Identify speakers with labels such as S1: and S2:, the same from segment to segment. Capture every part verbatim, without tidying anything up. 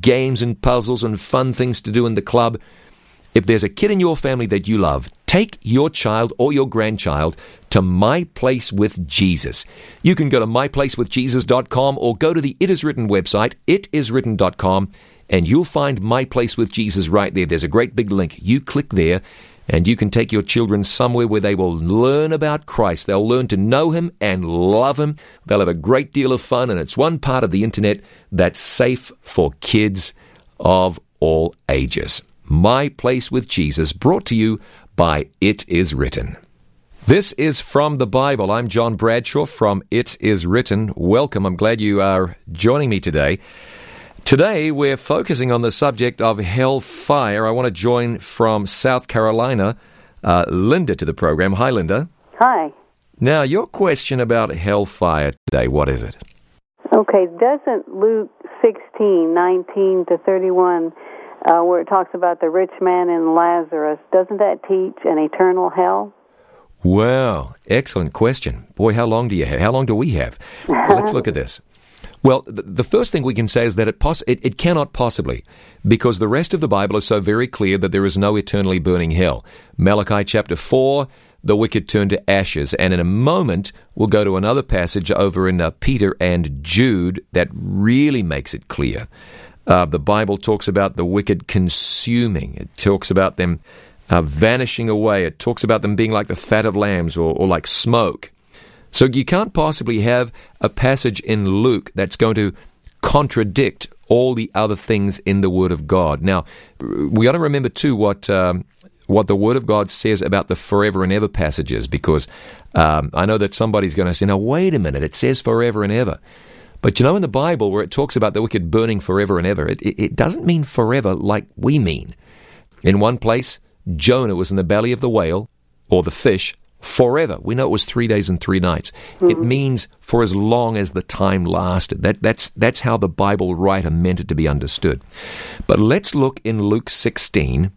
S1: games and puzzles and fun things to do in the club. If there's a kid in your family that you love, take your child or your grandchild to My Place with Jesus. You can go to my place with jesus dot com or go to the It Is Written website, it is written dot com, and you'll find My Place with Jesus right there. There's a great big link. You click there, and you can take your children somewhere where they will learn about Christ. They'll learn to know Him and love Him. They'll have a great deal of fun, and it's one part of the internet that's safe for kids of all ages. My Place with Jesus, brought to you by It Is Written. This is From the Bible. I'm John Bradshaw from It Is Written. Welcome. I'm glad you are joining me today. Today, we're focusing on the subject of hellfire. I want to join from South Carolina, uh, Linda, to the program. Hi, Linda.
S2: Hi.
S1: Now, your question about hellfire today, what is it?
S2: Okay, doesn't Luke sixteen, nineteen to thirty-one, uh, where it talks about the rich man and Lazarus, doesn't that teach an eternal hell?
S1: Well, excellent question. Boy, how long do you have? How long do we have? Let's look at this. Well, the first thing we can say is that it, poss- it it cannot possibly, because the rest of the Bible is so very clear that there is no eternally burning hell. Malachi chapter four, the wicked turn to ashes. And in a moment, we'll go to another passage over in uh, Peter and Jude that really makes it clear. Uh, the Bible talks about the wicked consuming. It talks about them uh, vanishing away. It talks about them being like the fat of lambs or, or like smoke. So you can't possibly have a passage in Luke that's going to contradict all the other things in the Word of God. Now, we got to remember, too, what um, what the Word of God says about the forever and ever passages, because um, I know that somebody's going to say, now, wait a minute, it says forever and ever. But you know, in the Bible, where it talks about the wicked burning forever and ever, it, it, it doesn't mean forever like we mean. In one place, Jonah was in the belly of the whale, or the fish, forever. We know it was three days and three nights. Mm-hmm. It means for as long as the time lasted. That, that's, that's how the Bible writer meant it to be understood. But let's look in Luke sixteen,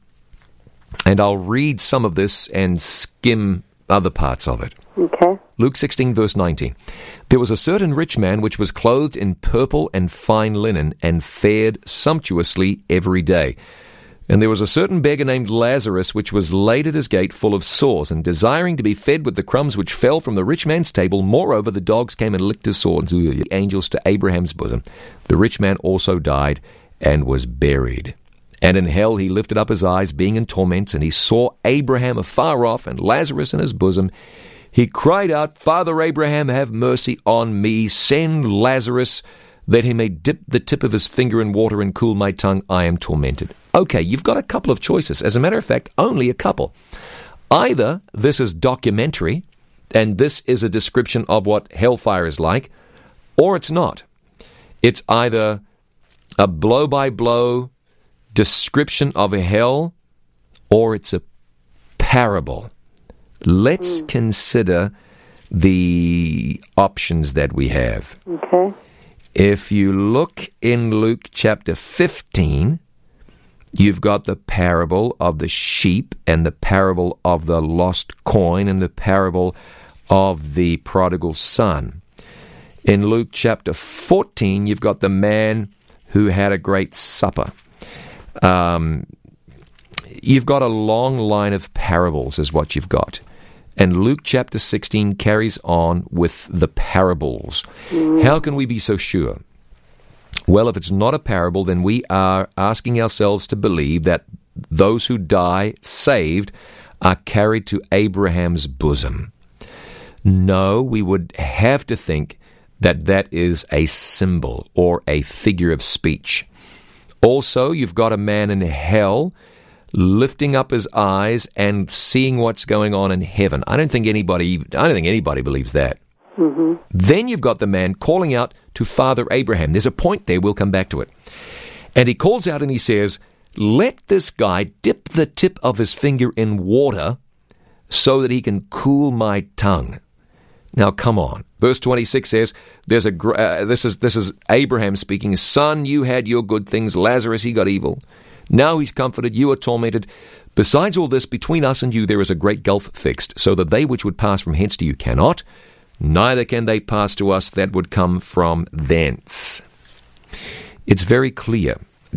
S1: and I'll read some of this and skim other parts of it.
S2: Okay.
S1: Luke sixteen, verse nineteen. There was a certain rich man which was clothed in purple and fine linen, and fared sumptuously every day. And there was a certain beggar named Lazarus, which was laid at his gate full of sores, and desiring to be fed with the crumbs which fell from the rich man's table. Moreover, the dogs came and licked his sores, and the angels to Abraham's bosom. The rich man also died and was buried. And in hell he lifted up his eyes, being in torments, and he saw Abraham afar off, and Lazarus in his bosom. He cried out, Father Abraham, have mercy on me. Send Lazarus, that he may dip the tip of his finger in water and cool my tongue. I am tormented. Okay, you've got a couple of choices. As a matter of fact, only a couple. Either this is documentary, and this is a description of what hellfire is like, or it's not. It's either a blow-by-blow description of a hell, or it's a parable. Let's mm. consider the options that we have.
S2: Okay.
S1: If you look in Luke chapter fifteen, you've got the parable of the sheep and the parable of the lost coin and the parable of the prodigal son. In Luke chapter fourteen, you've got the man who had a great supper. Um, you've got a long line of parables is what you've got. And Luke chapter sixteen carries on with the parables. Mm. How can we be so sure? Well, if it's not a parable, then we are asking ourselves to believe that those who die saved are carried to Abraham's bosom. No, we would have to think that that is a symbol or a figure of speech. Also, you've got a man in hell lifting up his eyes and seeing what's going on in heaven. I don't think anybody, I don't think anybody believes that. Mm-hmm. Then you've got the man calling out to Father Abraham. There's a point there, we'll come back to it. And he calls out and he says, let this guy dip the tip of his finger in water so that he can cool my tongue. Now, come on. Verse twenty-six says, "There's a gr- uh, this is this is Abraham speaking. Son, you had your good things. Lazarus, he got evil. Now he's comforted. You are tormented. Besides all this, between us and you there is a great gulf fixed, so that they which would pass from hence to you cannot, neither can they pass to us that would come from thence." It's very clear